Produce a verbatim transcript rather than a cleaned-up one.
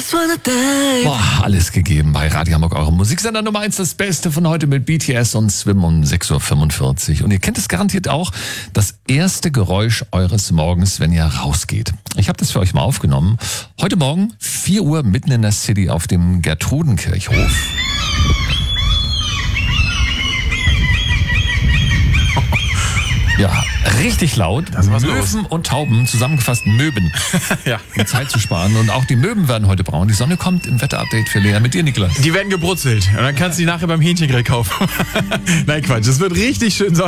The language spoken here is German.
Boah, alles gegeben bei Radio Hamburg, eurem Musiksender Nummer eins, das Beste von heute mit B T S und Swim um sechs Uhr fünfundvierzig. Und ihr kennt es garantiert auch, das erste Geräusch eures Morgens, wenn ihr rausgeht. Ich habe das für euch mal aufgenommen. Heute Morgen, vier Uhr, mitten in der City auf dem Gertrudenkirchhof. Ja, richtig laut. Das war's Möwen los. und Tauben, zusammengefasst Möben. Ja. Um Zeit zu sparen. Und auch die Möben werden heute braun. Die Sonne kommt im Wetterupdate für Lea mit dir, Niklas. Die werden gebrutzelt. Und dann kannst du die nachher beim Hähnchengrill kaufen. Nein, Quatsch. Es wird richtig schön sonnig.